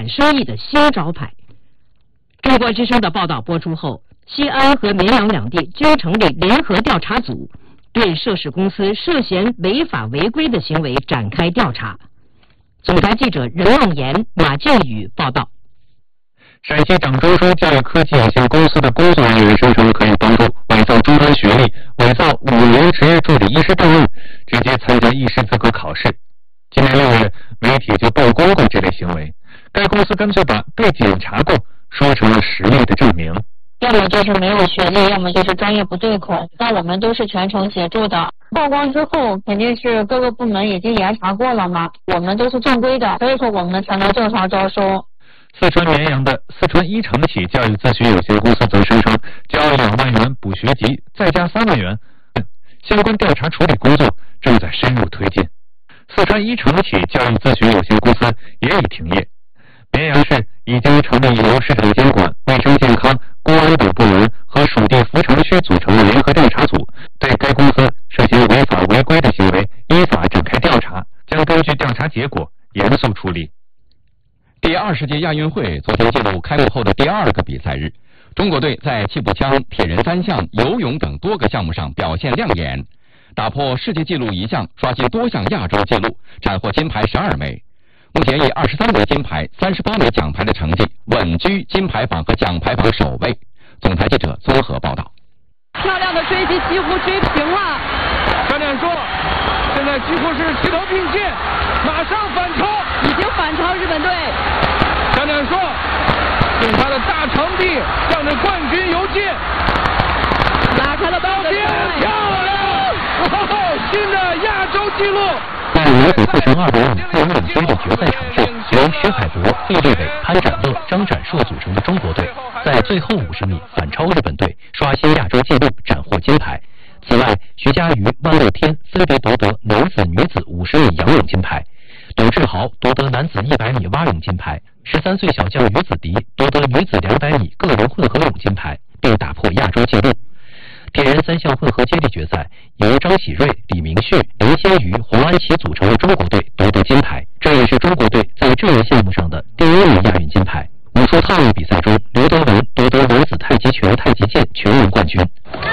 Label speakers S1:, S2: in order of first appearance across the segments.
S1: 生意的新招牌。中国之声的报道播出后，西安和绵阳两地均成立联合调查组，对涉事公司涉嫌违法违规的行为展开调查。总台记者任望言、马靖宇报道。
S2: 陕西长州书教育科技有限公司的工作人员声称可以帮助伪造中专学历、伪造5年职业助理医师档案，直接参加医师资格考试。今年6月，媒体就曝光过这类行为，该公司干脆把被检查过说成了实力的证明。
S3: 要么就是没有学历，要么就是专业不对口。那我们都是全程协助的。曝光之后，肯定是各个部门已经严查过了嘛，我们都是正规的，所以说我们才能正常招收。
S2: 四川绵阳的四川一承启教育咨询有限公司则声称，交2万元补学籍，再加3万元，相关调查处理工作正在深入推进。四川一承启教育咨询有限公司也已停业。绵阳市已经成立由市场监管、卫生健康、公安等部门和属地扶城区组成的联合调查组，对该公司涉嫌违法违规的行为依法展开调查，将根据调查结果严肃处理。
S4: 第20届亚运会昨天进入开幕后的第2个比赛日，中国队在气步枪、铁人3项、游泳等多个项目上表现亮眼，打破世界纪录1项，刷新多项亚洲纪录，斩获金牌12枚。目前以23枚金牌、38枚奖牌的成绩稳居金牌榜和奖牌榜首位。总台记者综合报道。
S5: 漂亮的追击几乎追平了，
S6: 教练说现在几乎是齐头并进，马上反超，
S5: 已经反超日本队。
S6: 教练说用他的大长臂向着冠军游进，
S5: 拉开了标准，
S6: 漂亮！新的亚洲纪录。
S2: 在女子4乘200米个人领先的决赛场上，由徐海博、费立伟、潘展乐、张展硕组成的中国队，在最后50米反超日本队，刷新亚洲纪录，斩获金牌。此外，徐嘉余、万乐天分别夺得男子、女子50米仰泳金牌，董志豪夺得男子100米蛙泳金牌，13岁小将于子迪夺得女子200米个人混合泳金牌，并打破亚洲纪录。铁人3项混合接力决赛，由张喜瑞、李明旭、林先瑜、黄安琪组成的中国队夺得金牌，这也是中国队在这一项目上的第1枚亚运金牌。武术套路比赛中，刘德文夺得男子太极拳、太极剑全人冠军。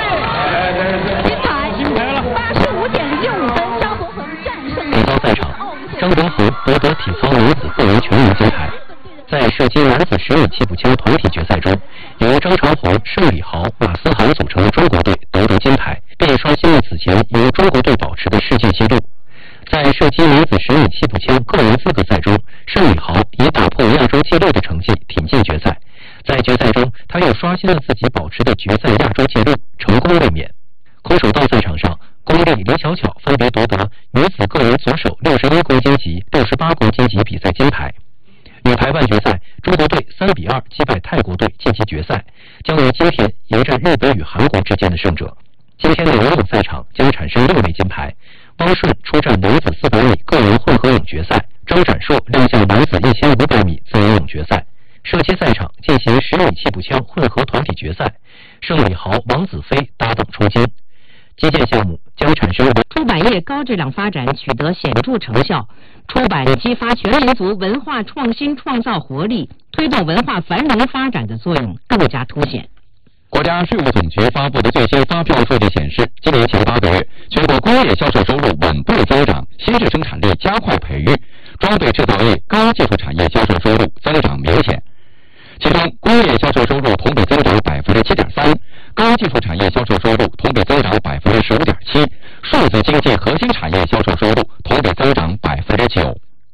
S5: 金牌了，85.65分，张国恒战胜。
S2: 体操赛场，张国恒夺得体操女子个人全人金牌。在射击男子10米气步枪团体决赛中，由张长虹、盛礼豪、马思涵组成的中国队夺得金牌，并刷新了此前由中国队保持的世界纪录。在射击女子10米气步枪个人资格赛中，盛礼豪以打破亚洲纪录的成绩挺进决赛。在决赛中，他又刷新了自己保持的决赛亚洲纪录，成功卫冕。空手道赛场上，巩俐、李小巧分别夺得女子个人左手61公斤级、68公斤级比赛金牌。女排半决赛，中国队3比2击败泰国队晋级决赛，将于今天迎战日本与韩国之间的胜者。今天的游泳赛场将产生6枚金牌，汪顺出战男子400米个人混合泳决赛，张展硕亮相男子1500米自由泳决赛。射击赛场进行10米气步枪混合团体决赛，盛礼豪、王子飞搭档冲金。基建项目将产生
S1: 出版业高质量发展取得显著成效，出版激发全民族文化创新创造活力，推动文化繁荣发展的作用更加凸显。
S4: 国家税务总局发布的最新发票数据显示，今年前8个月，全国工业销售收入稳步增长，新质生产力加快培育，装备制造业、高技术产业销售收入增长明显。其中，工业销售收入同比增长7.3%，高技术产业销售收入同比增长15.7%，数字经济核心产业销售收入同比增长9%。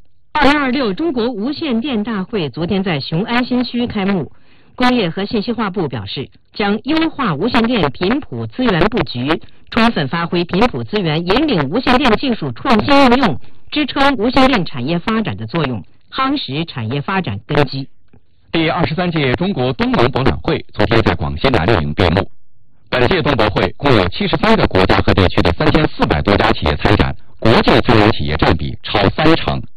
S1: 2026中国无线电大会昨天在雄安新区开幕。工业和信息化部表示，将优化无线电频谱资源布局，充分发挥频谱资源引领无线电技术创新应用，支撑无线电产业发展的作用，夯实产业发展根基。
S4: 第23届中国东盟博览会昨天在广西南六营闭幕。本届东博会共有73个国家和地区的3400多家企业参展，国际参展企业占比超30%。